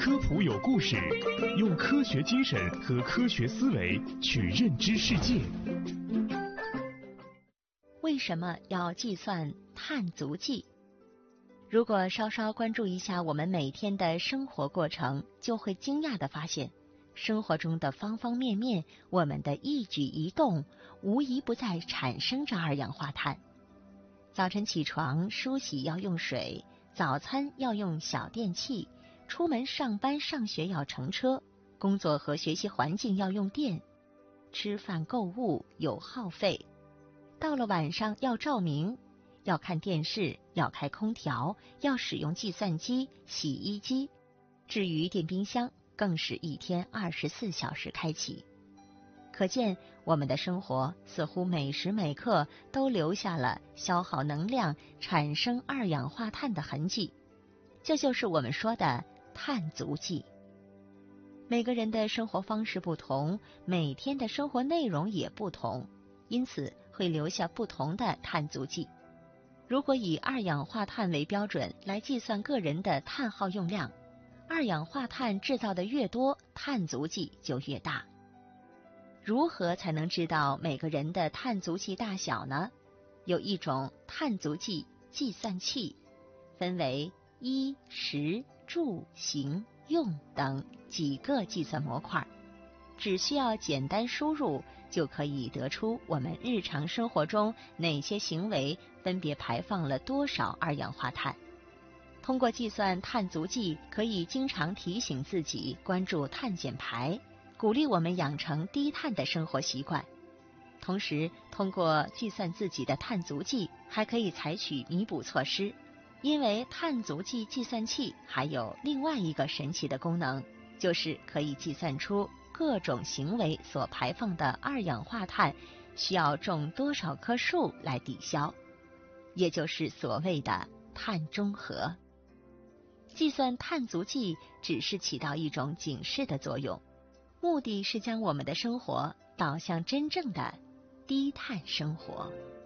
科普有故事，用科学精神和科学思维去认知世界。 为什么要计算碳足迹？如果稍稍关注一下我们每天的生活过程，就会惊讶地发现，生活中的方方面面，我们的一举一动，无一不在产生着二氧化碳。早晨起床梳洗要用水，早餐要用小电器，出门上班上学要乘车，工作和学习环境要用电，吃饭购物有耗费，到了晚上要照明，要看电视，要开空调，要使用计算机、洗衣机，至于电冰箱更是一天24小时开启。可见我们的生活似乎每时每刻都留下了消耗能量、产生二氧化碳的痕迹，这就是我们说的碳足迹。每个人的生活方式不同，每天的生活内容也不同，因此会留下不同的碳足迹。如果以二氧化碳为标准来计算个人的碳耗用量，二氧化碳制造的越多，碳足迹就越大。如何才能知道每个人的碳足迹大小呢？有一种碳足迹计算器，分为衣、食、住、行、用等几个计算模块，只需要简单输入，就可以得出我们日常生活中哪些行为分别排放了多少二氧化碳。通过计算碳足迹，可以经常提醒自己关注碳减排，鼓励我们养成低碳的生活习惯。同时，通过计算自己的碳足迹，还可以采取弥补措施。因为碳足迹计算器还有另外一个神奇的功能，就是可以计算出各种行为所排放的二氧化碳需要种多少棵树来抵消，也就是所谓的碳中和。计算碳足迹只是起到一种警示的作用，目的是将我们的生活导向真正的低碳生活。